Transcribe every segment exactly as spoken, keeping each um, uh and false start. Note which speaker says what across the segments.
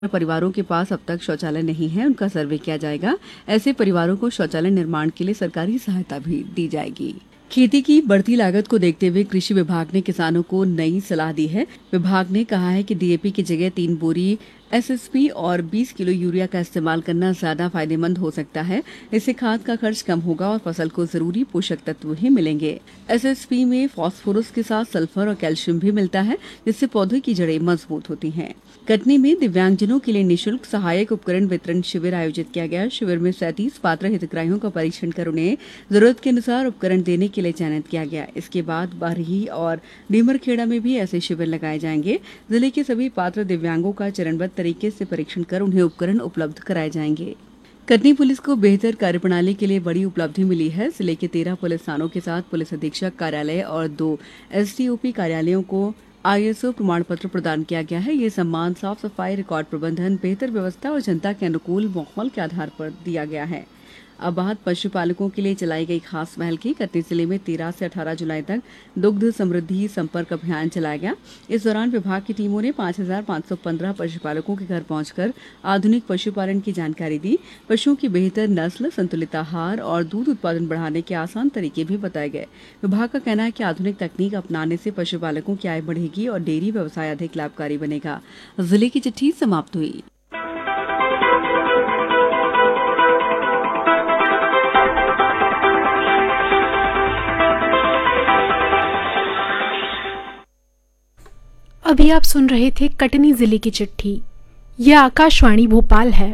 Speaker 1: परिवारों के पास अब तक शौचालय नहीं है, उनका सर्वे किया जाएगा। ऐसे परिवारों को शौचालय निर्माण के लिए सरकारी सहायता भी दी जाएगी। खेती की बढ़ती लागत को देखते हुए कृषि विभाग ने किसानों को नई सलाह दी है। विभाग ने कहा है कि डीएपी की जगह तीन बोरी एसएसपी और बीस किलो यूरिया का इस्तेमाल करना ज्यादा फायदेमंद हो सकता है। इससे खाद का खर्च कम होगा और फसल को जरूरी पोषक तत्व ही मिलेंगे। एसएसपी में फास्फोरस के साथ सल्फर और कैल्शियम भी मिलता है, जिससे पौधे की जड़ें मजबूत होती हैं। कटनी में दिव्यांगजनों के लिए निःशुल्क सहायक उपकरण वितरण शिविर आयोजित किया गया। शिविर में सैंतीस पात्र हितग्राहियों का परीक्षण कर उन्हें जरूरत के अनुसार उपकरण देने के लिए चयनित किया गया। इसके बाद बारही और नीमरखेड़ा में भी ऐसे शिविर लगाए जाएंगे। जिले के सभी पात्र दिव्यांगों का चरणबद्ध तरीके से परीक्षण कर उन्हें उपकरण उपलब्ध कराए जाएंगे। कटनी पुलिस को बेहतर कार्यप्रणाली के लिए बड़ी उपलब्धि मिली है। जिले के तेरह पुलिस थानों के साथ पुलिस अधीक्षक कार्यालय और दो एसडीओपी कार्यालयों को आईएसओ प्रमाण पत्र प्रदान किया गया है। ये सम्मान साफ सफाई, रिकॉर्ड प्रबंधन, बेहतर व्यवस्था और जनता के अनुकूल माहौल के आधार पर दिया गया है। आबाद पशुपालकों के लिए चलाई गई खास पहल की कटनी जिले में तेरह से अठारह जुलाई तक दुग्ध समृद्धि संपर्क अभियान चलाया गया। इस दौरान विभाग की टीमों ने पाँच हजार पाँच सौ पंद्रह पशुपालकों के घर पहुंचकर आधुनिक पशुपालन की जानकारी दी। पशुओं की बेहतर नस्ल, संतुलित आहार और दूध उत्पादन बढ़ाने के आसान तरीके भी बताए गए। विभाग का कहना है कि आधुनिक तकनीक अपनाने से पशुपालकों की आय बढ़ेगी और डेयरी व्यवसाय अधिक लाभकारी बनेगा। जिले की चिट्ठी समाप्त हुई।
Speaker 2: अभी आप सुन रहे थे कटनी जिले की चिट्ठी। यह आकाशवाणी भोपाल है।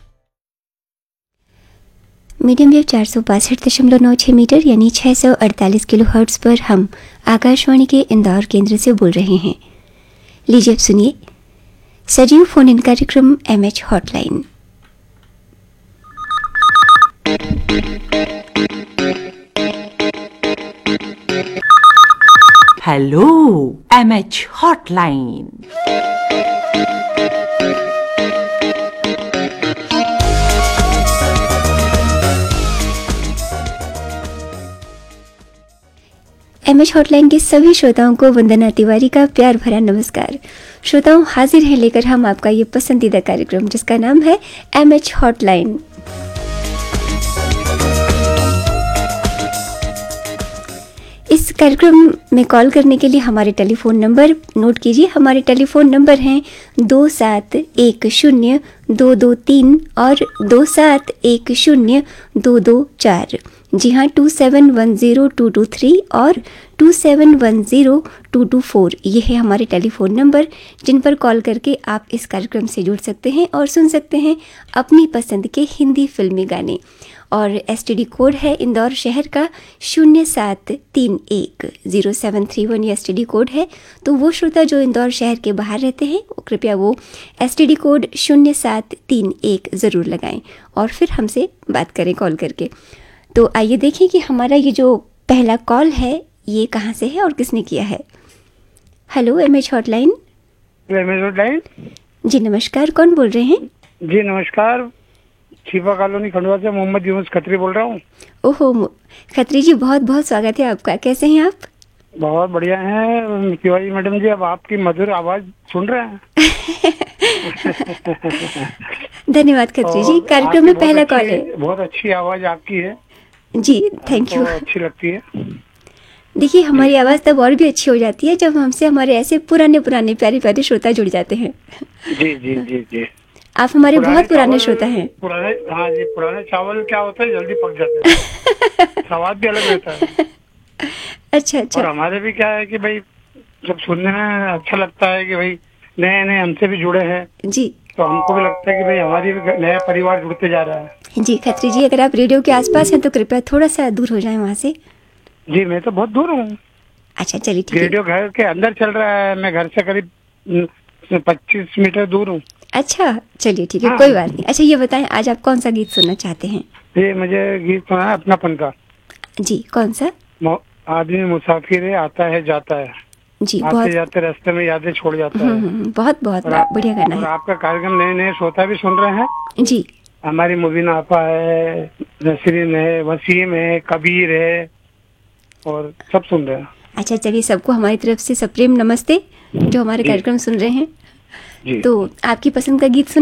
Speaker 3: मीडियम वेव चार सौ बासठ दशमलव नौ छह मीटर यानी छह सौ अड़तालीस किलो हर्ट्ज पर हम आकाशवाणी के इंदौर केंद्र से बोल रहे हैं। लीजिए अब सुनिए सजीव फोन इन कार्यक्रम MH hotline.
Speaker 4: Hello MH hotline.
Speaker 3: MH hotline के सभी श्रोताओं को वंदना तिवारी का प्यार भरा नमस्कार। श्रोताओं, हाजिर हैं लेकर हम आपका ये पसंदीदा कार्यक्रम जिसका नाम है एमएच हॉटलाइन। इस कार्यक्रम में कॉल करने के लिए हमारे टेलीफोन नंबर नोट कीजिए। हमारे टेलीफोन नंबर हैं दो सात एक शून्य दो दो तीन और दो सात एक शून्य दो दो चार। जी हाँ, to seven one zero two to three और to seven one zero two to four, ये है हमारे टेलीफोन नंबर जिन पर कॉल करके आप इस कार्यक्रम से जुड़ सकते हैं और सुन सकते हैं अपनी पसंद के हिंदी फिल्मी गाने। और एसटीडी कोड है इंदौर शहर का शून्य सात तीन एक ज़ीरो सेवन थ्री वन, ये एसटीडी कोड है। तो वो श्रोता जो इंदौर शहर के बाहर रहते हैं वो कृपया वो एसटीडी कोड शून्य सात तीन एक ज़रूर लगाएं और फिर हमसे बात करें कॉल करके। तो आइए देखें कि हमारा ये जो पहला कॉल है ये कहाँ से है और किसने किया है। Hello MH hotline.
Speaker 5: MH hotline
Speaker 3: जी नमस्कार, कौन बोल रहे हैं?
Speaker 5: जी नमस्कार, छिपा कॉलोनी खंडवा से मोहम्मद यूनुस खत्री बोल रहा हूँ।
Speaker 3: ओहो खत्री जी, बहुत बहुत स्वागत है आपका। कैसे हैं आप?
Speaker 5: बहुत बढ़िया हैं तिवारी मैडम जी, अब आपकी मधुर आवाज सुन रहे हैं।
Speaker 3: धन्यवाद खत्री जी, कार्यक्रम में पहला कॉल है।
Speaker 5: बहुत अच्छी आवाज आपकी है
Speaker 3: जी, थैंक यू।
Speaker 5: अच्छी लगती है।
Speaker 3: देखिए, हमारी आवाज़ तब और भी अच्छी हो जाती है जब हमसे हमारे ऐसे पुराने पुराने प्यारे प्यारे श्रोता जुड़ जाते हैं।
Speaker 5: जी जी जी जी,
Speaker 3: आप हमारे बहुत पुराने श्रोता हैं।
Speaker 5: पुराने, हाँ जी, पुराने चावल क्या होता है जल्दी पक जाते हैं। स्वाद भी अलग रहता है।
Speaker 3: अच्छा अच्छा।
Speaker 5: और हमारे भी क्या है कि भाई जब सुनने में अच्छा लगता है कि भाई नए नए हमसे भी जुड़े हैं
Speaker 3: जी,
Speaker 5: तो हमको भी लगता है कि भाई हमारी भी नया परिवार जुड़ते जा रहा है।
Speaker 3: जी खत्री जी, अगर आप रेडियो के आसपास हैं तो कृपया थोड़ा सा दूर हो जाएं वहाँ से।
Speaker 5: जी मैं तो बहुत दूर हूँ।
Speaker 3: अच्छा चलिए ठीक है।
Speaker 5: रेडियो घर के अंदर चल रहा है, मैं घर से करीब पच्चीस मीटर दूर हूँ।
Speaker 3: अच्छा चलिए ठीक है,
Speaker 5: हाँ।
Speaker 3: कोई बात नहीं। अच्छा ये बताएं, आज आप कौन सा गीत सुनना चाहते हैं?
Speaker 5: ये मुझे गीत सुना है अपनापन का।
Speaker 3: जी कौन सा?
Speaker 5: आदमी मुसाफिर है, आता है जाता है,
Speaker 3: जी
Speaker 5: आते
Speaker 3: बहुत
Speaker 5: जाते रास्ते में यादें छोड़ जाता है।
Speaker 3: हम्म, बहुत बहुत
Speaker 5: और आप-
Speaker 3: बढ़िया गाना
Speaker 5: और
Speaker 3: है।
Speaker 5: आपका कार्यक्रम नए नए श्रोता भी सुन रहे हैं।
Speaker 3: जी
Speaker 5: हमारी मुबीना आपा है, नसरीन है, वसीम है, कबीर है और सब सुन रहे हैं।
Speaker 3: अच्छा चलिए, सबको हमारी तरफ से सप्रेम नमस्ते जो हमारे
Speaker 5: जी।
Speaker 3: कार्यक्रम सुन रहे हैं।
Speaker 5: जी।
Speaker 3: तो आपकी पसंद का गीत